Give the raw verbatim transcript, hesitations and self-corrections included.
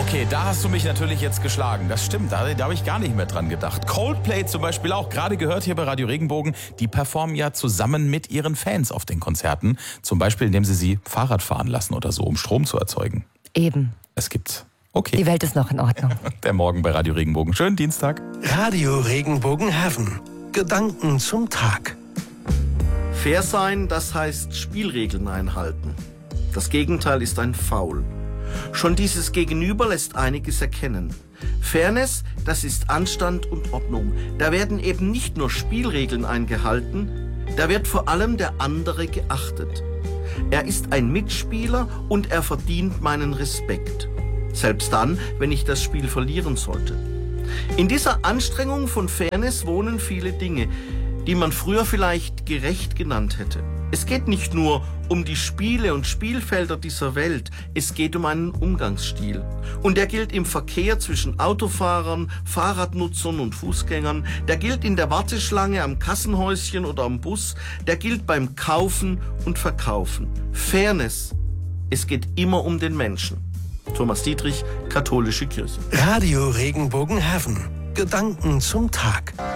Okay, da hast du mich natürlich jetzt geschlagen. Das stimmt, da, da habe ich gar nicht mehr dran gedacht. Coldplay zum Beispiel auch, gerade gehört hier bei Radio Regenbogen, die performen ja zusammen mit ihren Fans auf den Konzerten. Zum Beispiel, indem sie sie Fahrrad fahren lassen oder so, um Strom zu erzeugen. Eben. Es gibt's. Okay. Die Welt ist noch in Ordnung. Der Morgen bei Radio Regenbogen. Schönen Dienstag. Radio Regenbogen Heaven. Gedanken zum Tag. Fair sein, das heißt Spielregeln einhalten. Das Gegenteil ist ein Foul. Schon dieses Gegenüber lässt einiges erkennen. Fairness, das ist Anstand und Ordnung. Da werden eben nicht nur Spielregeln eingehalten, da wird vor allem der andere geachtet. Er ist ein Mitspieler und er verdient meinen Respekt. Selbst dann, wenn ich das Spiel verlieren sollte. In dieser Anstrengung von Fairness wohnen viele Dinge, die man früher vielleicht gerecht genannt hätte. Es geht nicht nur um die Spiele und Spielfelder dieser Welt, es geht um einen Umgangsstil. Und der gilt im Verkehr zwischen Autofahrern, Fahrradnutzern und Fußgängern, der gilt in der Warteschlange am Kassenhäuschen oder am Bus, der gilt beim Kaufen und Verkaufen. Fairness, es geht immer um den Menschen. Thomas Dietrich, Katholische Kirche. Radio Regenbogen Heaven. Gedanken zum Tag.